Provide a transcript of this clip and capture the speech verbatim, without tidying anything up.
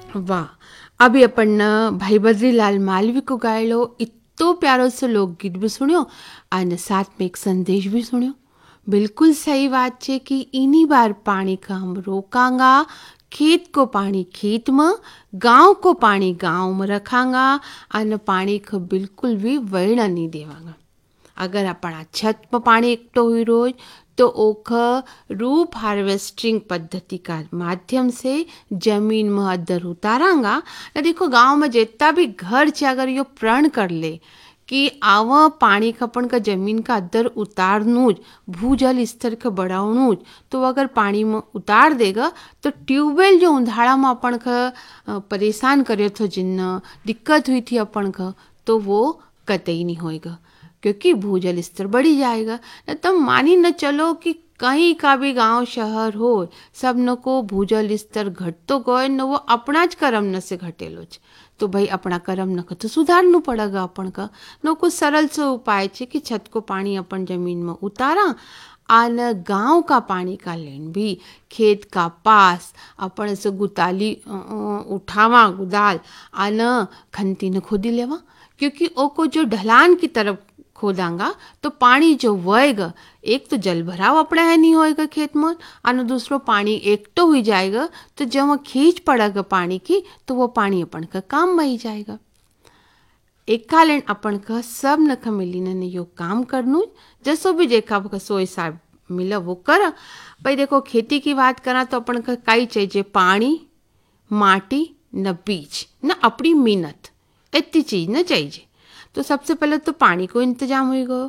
वाह! अभी अपन न भाई बद्रीलाल मालवी को गायलो इतो प्यारो सो लोकगीत भी सुन्यो અને साथ में एक संदेश भी सुन्यो। बिल्कुल सही बात छे कि इन्हीं बार पानी का हम रोकांगा, खेत को पानी खेत में, गांव को पानी गांव में रखांगा અને पानी को बिल्कुल भी वैण नहीं देवांगा। अगर अपना छत में पानी इकट्ठो हुई रोज तो ओख रूप हार्वेस्टिंग पद्धति का माध्यम से जमीन में अदर उतारांगा। न देखो गांव में जितना भी घर छे अगर यो प्रण कर ले कि आवा पानी खपण का जमीन का अदर उतारनु भूजल स्तर के बढ़ावनु तो अगर पानी में उतार देगा तो ट्यूबवेल जो उंधाड़ा में अपन का परेशान करे थो जिन्न दिक्कत हुई थी अपन का तो वो कतई नहीं होएगा क्योंकि भूजल स्तर बढ़ी जाएगा। न तब मानी न चलो कि कहीं का भी गांव शहर हो सब न को भूजल स्तर घट तो गए न वो अपना ज कर्म न से घटेलो ज तो भाई अपना कर्म न को तो सुधारनु पड़ेगा अपन का। न कुछ सरल सो उपाय छे कि छत को पानी अपन जमीन में उतारा आन गांव का पानी का लेन भी खेत का पास अपन से गुताली उठावा गुदाल आन खंती न खोदी लेवा क्योंकि ओको जो ढलान की तरफ खोदांगा तो पानी जो वहेगा एक तो जल भराव अपना है नहीं होएगा खेत में और दूसरो पानी एकटो हुई जाएगा तो जब वह खींच पड़ेगा पानी की तो वो पानी अपन का काम में ही जाएगा। एक कालन अपन का सब नख मिली ने यो काम करनु जसो भी देखा सो हिसाब मिला वो कर। भाई देखो खेती की बात करा तो अपन का कई चाहिए पानी माटी न बीज न अपनी मेहनत इतनी चीज न चाहिए। तो सबसे पहले तो पानी को इंतजाम होएगा